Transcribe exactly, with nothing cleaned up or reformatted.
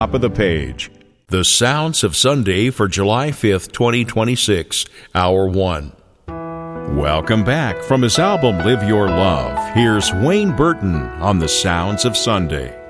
Top of the page. The Sounds of Sunday for July fifth, twenty twenty-six, Hour one. Welcome back. From his album Live Your Love, here's Wayne Burton on The Sounds of Sunday.